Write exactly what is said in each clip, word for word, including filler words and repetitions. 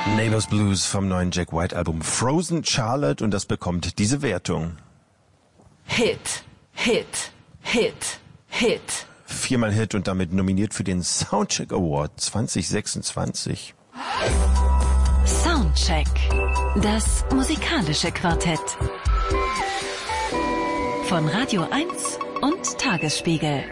Neighbors Blues vom neuen Jack White Album Frozen Charlotte, und das bekommt diese Wertung. Hit, Hit, Hit, Hit. Viermal Hit und damit nominiert für den Soundcheck Award zwanzig sechsundzwanzig. Soundcheck, das musikalische Quartett. Von Radio eins und Tagesspiegel.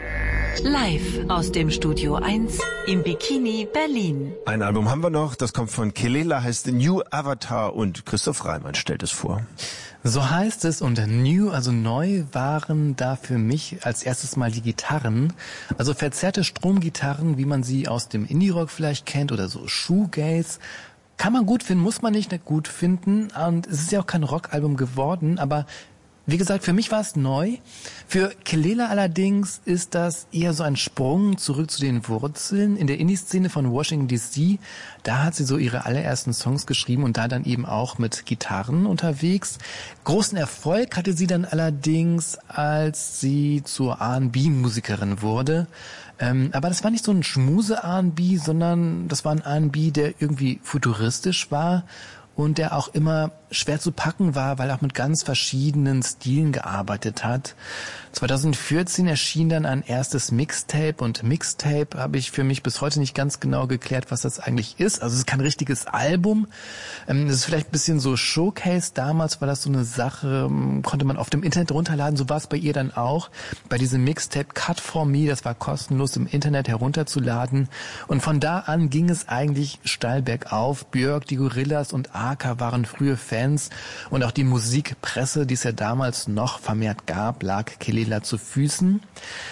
Live aus dem Studio eins im Bikini Berlin. Ein Album haben wir noch, das kommt von Kelela, heißt New Avatar, und Christoph Reimann stellt es vor. So heißt es, und new, also neu, waren da für mich als erstes mal die Gitarren. Also verzerrte Stromgitarren, wie man sie aus dem Indie-Rock vielleicht kennt, oder so Shoegaze. Kann man gut finden, muss man nicht gut finden. Und es ist ja auch kein Rockalbum geworden, aber wie gesagt, für mich war es neu. Für Kelela allerdings ist das eher so ein Sprung zurück zu den Wurzeln in der Indie-Szene von Washington D C. Da hat sie so ihre allerersten Songs geschrieben und da dann eben auch mit Gitarren unterwegs. Großen Erfolg hatte sie dann allerdings, als sie zur R and B-Musikerin wurde. Ähm, aber das war nicht so ein Schmuse-R and B, sondern das war ein R and B, der irgendwie futuristisch war und der auch immer schwer zu packen war, weil er auch mit ganz verschiedenen Stilen gearbeitet hat. zwanzig vierzehn erschien dann ein erstes Mixtape, und Mixtape habe ich für mich bis heute nicht ganz genau geklärt, was das eigentlich ist. Also es ist kein richtiges Album. Ähm, das ist vielleicht ein bisschen so Showcase. Damals war das so eine Sache, konnte man auf dem Internet runterladen. So war es bei ihr dann auch. Bei diesem Mixtape Cut For Me, das war kostenlos im Internet herunterzuladen. Und von da an ging es eigentlich steil bergauf. Björk, die Gorillas und Arca waren frühe Fans. Und auch die Musikpresse, die es ja damals noch vermehrt gab, lag Kelela zu Füßen.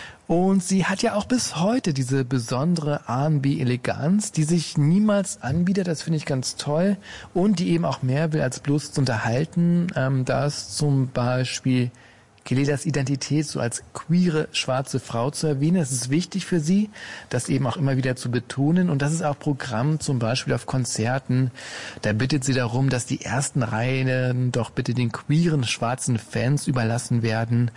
Und sie hat ja auch bis heute diese besondere R and B-Eleganz, die sich niemals anbietet, das finde ich ganz toll, und die eben auch mehr will, als bloß zu unterhalten. Ähm, da ist zum Beispiel Kelelas Identität so als queere schwarze Frau zu erwähnen. Es ist wichtig für sie, das eben auch immer wieder zu betonen. Und das ist auch Programm zum Beispiel auf Konzerten. Da bittet sie darum, dass die ersten Reihen doch bitte den queeren schwarzen Fans überlassen werden.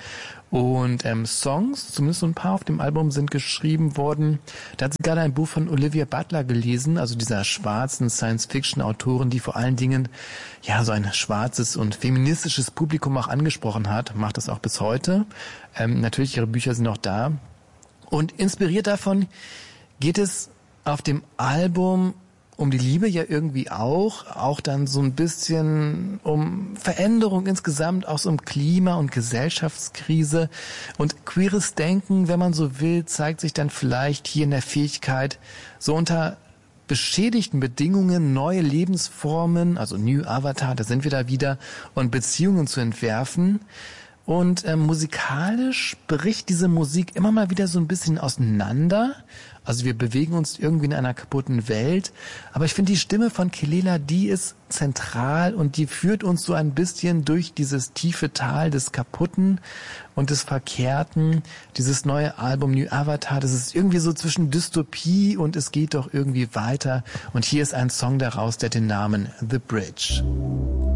Und ähm, Songs, zumindest so ein paar auf dem Album, sind geschrieben worden. Da hat sie gerade ein Buch von Olivia Butler gelesen, also dieser schwarzen Science-Fiction-Autorin, die vor allen Dingen ja so ein schwarzes und feministisches Publikum auch angesprochen hat, macht das auch bis heute. Ähm, natürlich, ihre Bücher sind auch da. Und inspiriert davon geht es auf dem Album um die Liebe ja irgendwie auch, auch dann so ein bisschen um Veränderung insgesamt, auch so um Klima- und Gesellschaftskrise. Und queeres Denken, wenn man so will, zeigt sich dann vielleicht hier in der Fähigkeit, so unter beschädigten Bedingungen neue Lebensformen, also New Avatar, da sind wir da wieder, und Beziehungen zu entwerfen. Und äh, musikalisch bricht diese Musik immer mal wieder so ein bisschen auseinander. Also wir bewegen uns irgendwie in einer kaputten Welt. Aber ich finde, die Stimme von Kelela, die ist zentral und die führt uns so ein bisschen durch dieses tiefe Tal des Kaputten und des Verkehrten. Dieses neue Album New Avatar, das ist irgendwie so zwischen Dystopie und es geht doch irgendwie weiter. Und hier ist ein Song daraus, der den Namen The Bridge.